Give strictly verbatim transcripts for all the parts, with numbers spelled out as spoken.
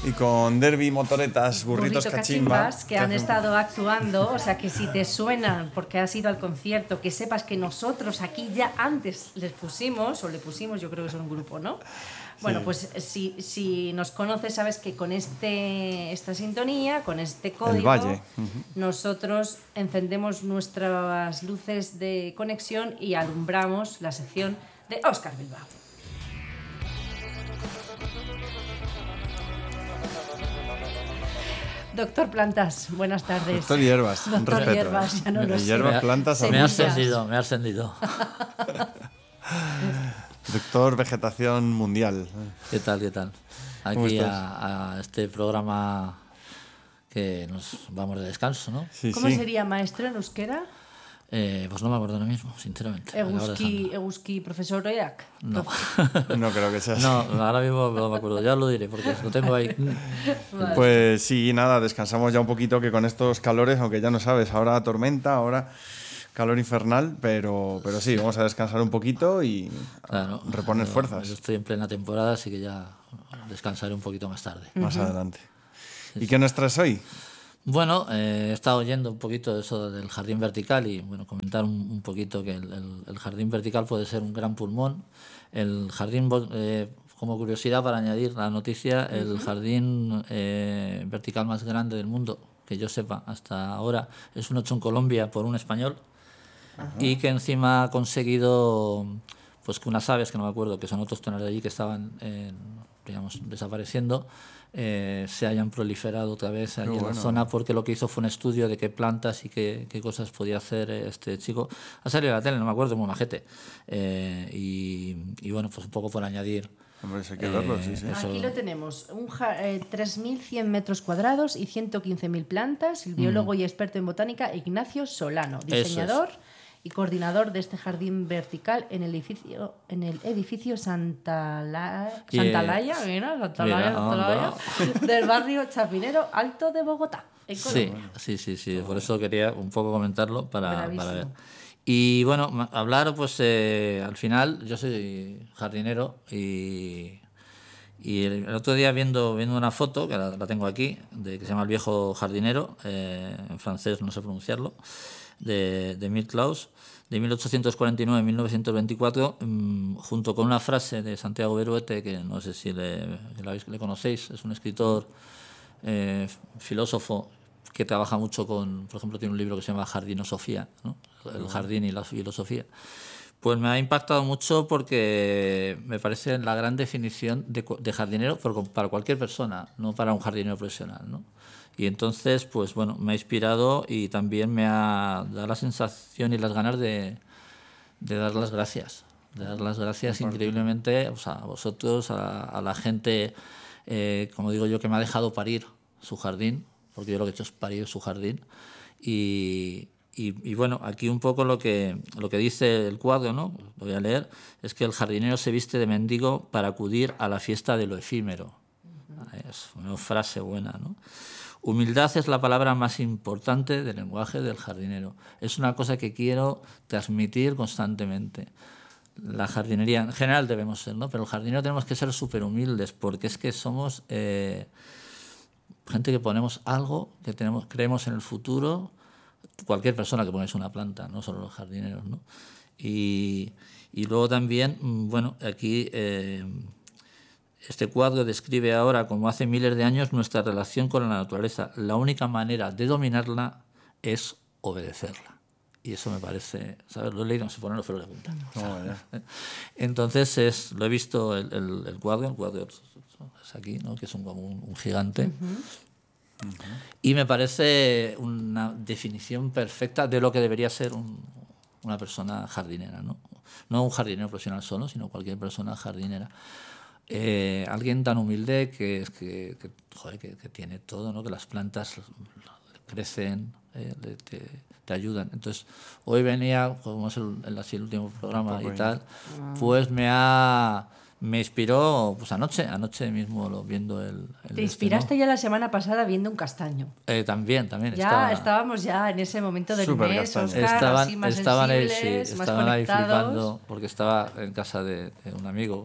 Y con Derby, Motoretas, Burritos Burrito Cachimba, Cachimbas, que han estado actuando, o sea que si te suenan porque has ido al concierto, que sepas que nosotros aquí ya antes les pusimos, o le pusimos, yo creo que es un grupo, ¿no? Bueno, sí. Pues si, si nos conoces, sabes que con este, esta sintonía, con este código, El Valle. Uh-huh. nosotros encendemos nuestras luces de conexión y alumbramos la sección de Óscar Bilbao. Doctor Plantas, buenas tardes. Doctor Hierbas, un Doctor respeto. Hierbas, ya no lo sé. Hierbas, plantas, me ha ascendido, me ha ascendido. Doctor Vegetación Mundial. ¿Qué tal, qué tal? Aquí a, a este programa que nos vamos de descanso, ¿no? Sí, ¿Cómo sí. sería maestro en euskera? Eh, pues no me acuerdo ahora mismo, sinceramente. Eguski, Eguski profesor Oiak. No. No creo que sea así. No, ahora mismo no me acuerdo. Ya lo diré porque lo tengo ahí. Vale. Pues sí, nada, descansamos ya un poquito que con estos calores, aunque ya no sabes, ahora tormenta, ahora calor infernal, pero, pero sí, vamos a descansar un poquito y Claro, reponer yo, fuerzas. Yo estoy en plena temporada, así que ya descansaré un poquito más tarde. Más Uh-huh. adelante. ¿Y qué nos traes hoy? Bueno, eh, he estado oyendo un poquito de eso del jardín vertical y bueno, comentar un, un poquito que el, el, el jardín vertical puede ser un gran pulmón. El jardín, eh, como curiosidad para añadir la noticia, el uh-huh. jardín eh, vertical más grande del mundo, que yo sepa hasta ahora, es uno hecho en Colombia por un español uh-huh. y que encima ha conseguido pues que unas aves, que no me acuerdo, que son autóctonas de allí, que estaban eh, digamos, desapareciendo, Eh, se hayan proliferado otra vez allí en bueno. la zona, porque lo que hizo fue un estudio de qué plantas y qué, qué cosas podía hacer este chico. Ha salido a la tele, no me acuerdo, muy majete. Eh, y, y bueno, pues un poco por añadir. Hombre, hay que verlo, eh, sí, sí. Aquí lo tenemos, un eh, tres mil cien metros cuadrados y ciento quince mil plantas. El biólogo mm. y experto en botánica Ignacio Solano, diseñador y coordinador de este jardín vertical en el edificio en el edificio Santa La, Santalaya, yeah. mira, Santalaya, mira, Santalaya del barrio Chapinero Alto de Bogotá. Sí, sí, sí, sí, por eso quería un poco comentarlo para, para ver. Y bueno, hablar, pues eh, al final, yo soy jardinero y, y el otro día viendo, viendo una foto, que la, la tengo aquí, de que se llama El viejo jardinero, eh, en francés no sé pronunciarlo, de, de Emile Claus, de mil ochocientos cuarenta y nueve a mil novecientos veinticuatro, mmm, junto con una frase de Santiago Beruete, que no sé si le, le, le conocéis, es un escritor, eh, filósofo, que trabaja mucho con, por ejemplo, tiene un libro que se llama Jardinosofía, ¿no? El jardín y la filosofía. Pues me ha impactado mucho porque me parece la gran definición de, de jardinero para cualquier persona, no para un jardinero profesional, ¿no? Y entonces, pues bueno, me ha inspirado y también me ha dado la sensación y las ganas de, de dar las gracias. De dar las gracias increíblemente, o sea, a vosotros, a, a la gente, eh, como digo yo, que me ha dejado parir su jardín, porque yo lo que he hecho es parir su jardín. Y, y, y bueno, aquí un poco lo que, lo que dice el cuadro, ¿no? Lo voy a leer, es que el jardinero se viste de mendigo para acudir a la fiesta de lo efímero. Uh-huh. Es una frase buena, ¿no? Humildad es la palabra más importante del lenguaje del jardinero. Es una cosa que quiero transmitir constantemente. La jardinería, en general debemos ser, ¿no? Pero el jardinero tenemos que ser súper humildes, porque es que somos eh, gente que ponemos algo, que tenemos, creemos en el futuro. Cualquier persona que pones una planta, no solo los jardineros, ¿no? Y, y luego también, bueno, aquí... Eh, Este cuadro describe ahora, como hace miles de años, nuestra relación con la naturaleza. La única manera de dominarla es obedecerla. Y eso me parece, ¿sabes? Lo he leído, no se ponen los pelos de punta. O sea, oh, entonces, es, lo he visto, el, el, el cuadro, el cuadro es aquí, ¿no? Que es un, como un, un gigante. Uh-huh. Uh-huh. Y me parece una definición perfecta de lo que debería ser un, una persona jardinera, ¿no? No un jardinero profesional solo, sino cualquier persona jardinera. Eh, alguien tan humilde que, que, que, joder, que, que tiene todo, ¿no? Que las plantas crecen, eh, te, te ayudan. Entonces, hoy venía, como es el, el, así el último programa y tal, pues me ha me inspiró pues anoche, anoche mismo lo, viendo el, el Te inspiraste este, ¿no? ya la semana pasada viendo un castaño. Eh, también, también. Ya estaba, estábamos ya en ese momento del Super mes, castaño. Oscar, estaban, así más estaban sensibles, ahí, sí, más estaban ahí conectados. flipando, porque estaba en casa de, de un amigo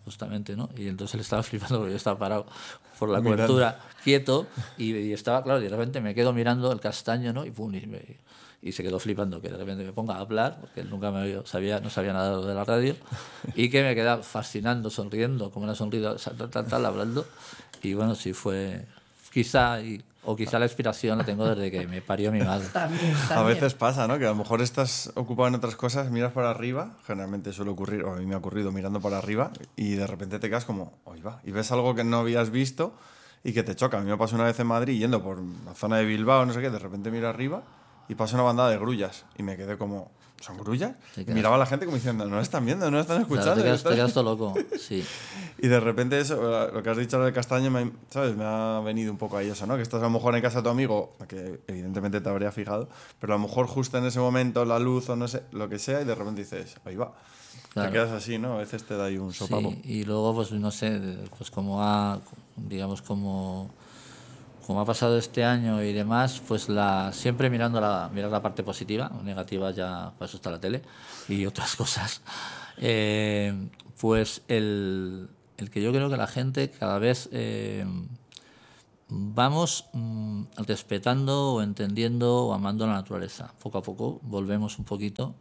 justamente, ¿no? Y entonces él estaba flipando porque yo estaba parado por la cobertura, quieto, y, y estaba, claro, y de repente me quedo mirando el castaño, ¿no? Y pum, y, me, y se quedó flipando que de repente me ponga a hablar, porque él nunca me había, sabía, no sabía nada de la radio, y que me queda fascinando, sonriendo, como una sonrisa, tal, tal, tal, hablando. Y bueno, sí fue, quizá, y, o quizá la inspiración la tengo desde que me parió mi madre. También, también. A veces pasa, ¿no? Que a lo mejor estás ocupado en otras cosas, miras para arriba, generalmente suele ocurrir, o a mí me ha ocurrido mirando para arriba, y de repente te quedas como, oye, va, y ves algo que no habías visto y que te choca. A mí me pasó una vez en Madrid, yendo por la zona de Bilbao, no sé qué, de repente miro arriba y pasa una bandada de grullas, y me quedé como, ¿son grullas? Y miraba a la gente como diciendo, no están viendo, no están escuchando. Claro, te quedas, te quedas todo loco, sí. Y de repente eso, lo que has dicho del castaño, me, ¿sabes? Me ha venido un poco ahí eso, ¿no? Que estás a lo mejor en casa de tu amigo, que evidentemente te habría fijado, pero a lo mejor justo en ese momento la luz o no sé, lo que sea, y de repente dices, ahí va. Claro. Te quedas así, ¿no? A veces te da ahí un sopapo. Sí, y luego, pues no sé, pues como ha, digamos, como... como ha pasado este año y demás, pues la siempre mirando la, mirar la parte positiva, negativa ya, para eso está la tele y otras cosas. Eh, pues el, el que yo creo que la gente cada vez eh, vamos mm, respetando o entendiendo o amando la naturaleza. Poco a poco volvemos un poquito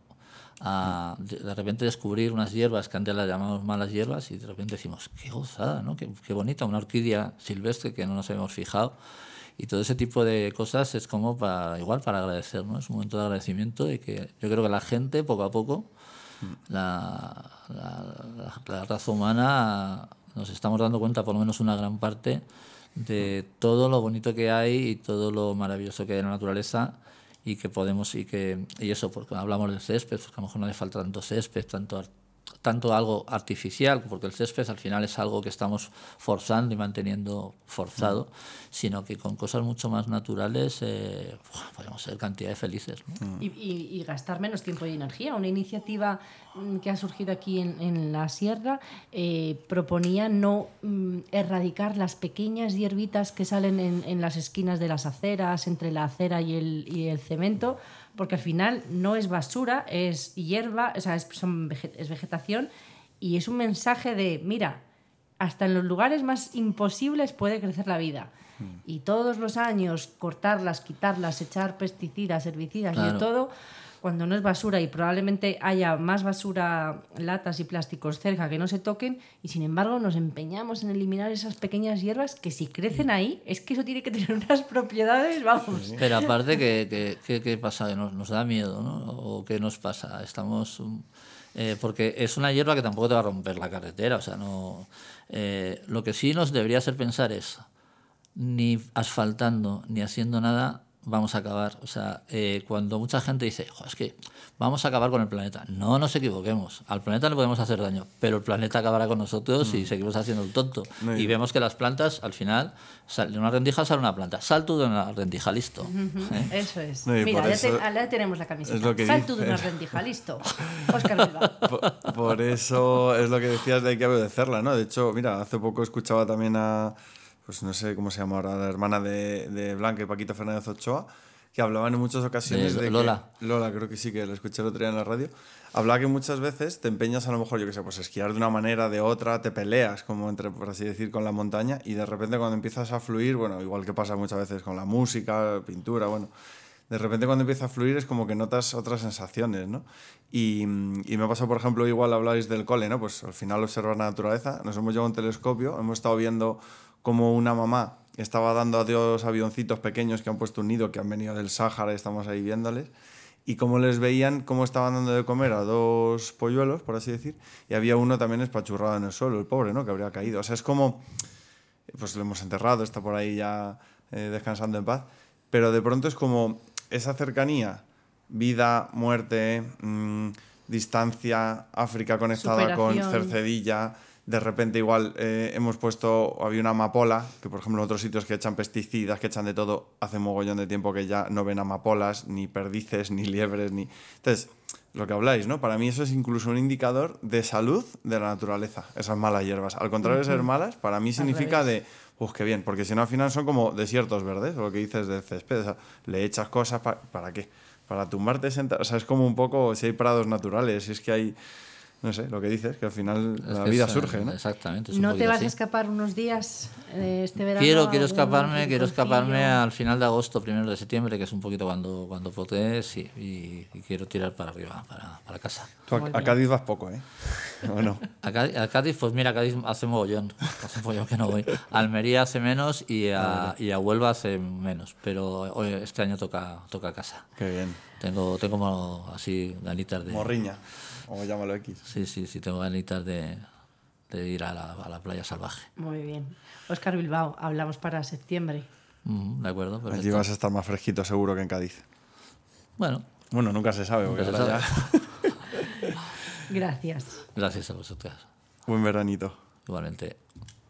a de, de repente descubrir unas hierbas que antes las llamamos malas hierbas y de repente decimos, qué gozada, ¿no? Qué, qué bonita, una orquídea silvestre que no nos habíamos fijado. Y todo ese tipo de cosas es como para, igual para agradecer, ¿no? Es un momento de agradecimiento y que yo creo que la gente, poco a poco, mm. la, la, la, la raza humana, nos estamos dando cuenta, por lo menos una gran parte, de todo lo bonito que hay y todo lo maravilloso que hay en la naturaleza y que podemos, y que y eso, porque hablamos del césped, porque a lo mejor no hace falta tanto césped, tanto tanto algo artificial, porque el césped al final es algo que estamos forzando y manteniendo forzado, mm. sino que con cosas mucho más naturales eh, podemos ser cantidad de felices, ¿no? Mm. Y, y, y gastar menos tiempo y energía. Una iniciativa que ha surgido aquí en, en la sierra eh, proponía no mm, erradicar las pequeñas hierbitas que salen en, en las esquinas de las aceras, entre la acera y el, y el cemento, porque al final no es basura, es hierba, o sea, es, son veget- es vegetación, y es un mensaje de, mira, hasta en los lugares más imposibles puede crecer la vida. Mm. Y todos los años cortarlas, quitarlas, echar pesticidas, herbicidas claro. y de todo, cuando no es basura, y probablemente haya más basura, latas y plásticos cerca que no se toquen, y sin embargo nos empeñamos en eliminar esas pequeñas hierbas que si crecen ahí, es que eso tiene que tener unas propiedades, vamos. Pero aparte, ¿qué, qué, qué, qué pasa? Nos, nos da miedo, ¿no? ¿O qué nos pasa? Estamos... Eh, porque es una hierba que tampoco te va a romper la carretera, o sea, no... Eh, lo que sí nos debería hacer pensar es, ni asfaltando, ni haciendo nada... vamos a acabar, o sea, eh, cuando mucha gente dice, es que vamos a acabar con el planeta, no nos equivoquemos, al planeta le podemos hacer daño, pero el planeta acabará con nosotros mm. y seguimos haciendo el tonto. No, y vemos que las plantas, al final, sal, de una rendija sale una planta, sal tú de una rendija, listo. Uh-huh. ¿Eh? Eso es. No, mira, ya, eso, te, ya tenemos la camiseta, sal tú de una rendija, listo. Óscar Bilbao. Por, por eso es lo que decías de hay que obedecerla, ¿no? De hecho, mira, hace poco escuchaba también a... pues no sé cómo se llama ahora, la hermana de, de Blanca y Paquito Fernández Ochoa, que hablaban en muchas ocasiones de, de Lola. Que, Lola, creo que sí, que lo escuché el otro día en la radio, hablaba que muchas veces te empeñas a lo mejor, yo qué sé, pues esquiar de una manera, de otra, te peleas, como entre, por así decir, con la montaña, y de repente cuando empiezas a fluir, bueno, igual que pasa muchas veces con la música, pintura, bueno, de repente cuando empieza a fluir es como que notas otras sensaciones, ¿no? Y, y me ha pasado, por ejemplo, igual habláis del cole, ¿no? Pues al final observar la naturaleza, nos hemos llevado un telescopio, hemos estado viendo como una mamá estaba dando a dos avioncitos pequeños que han puesto un nido, que han venido del Sáhara, estamos ahí viéndoles, y cómo les veían, cómo estaban dando de comer a dos polluelos, por así decir, y había uno también espachurrado en el suelo, el pobre, ¿no? Que habría caído. O sea, es como, pues lo hemos enterrado, está por ahí ya eh, descansando en paz, pero de pronto es como esa cercanía, vida, muerte, mmm, distancia, África conectada Superación. Con Cercedilla. De repente igual eh, hemos puesto, había una amapola, que por ejemplo en otros sitios que echan pesticidas, que echan de todo, hace mogollón de tiempo que ya no ven amapolas, ni perdices, ni liebres, ni... Entonces, lo que habláis, ¿no? Para mí eso es incluso un indicador de salud de la naturaleza, esas malas hierbas. Al contrario de ser malas, para mí significa de, uf, qué bien, porque si no al final son como desiertos verdes, lo que dices del césped, o sea, le echas cosas, pa- ¿para qué? Para tumbarte, sentar, o sea, es como un poco, si hay prados naturales, si es que hay... no sé, lo que dices, que al final es la vida es, surge, ¿no? Exactamente. ¿No te vas así. a escapar unos días eh, este verano? Quiero, quiero escaparme, quiero escaparme al final de agosto, primero de septiembre, que es un poquito cuando, cuando potee, sí, y, y quiero tirar para arriba, para, para casa. Tú a, a Cádiz vas poco, ¿eh? ¿O no? A Cádiz, a Cádiz, pues mira, a Cádiz hace mogollón, hace mogollón que no voy. A Almería hace menos y a, y a Huelva hace menos, pero hoy, este año toca, toca casa. Qué bien. Tengo, tengo como así ganitas de... Morriña, o llámalo X. Sí, sí, sí, tengo ganitas de, de ir a la, a la playa salvaje. Muy bien. Óscar Bilbao, hablamos para septiembre. Mm, de acuerdo, perfecto. Allí vas a estar más fresquito seguro que en Cádiz. Bueno. Bueno, nunca se sabe. Nunca se sabe. Gracias. Gracias a vosotras. Buen veranito. Igualmente.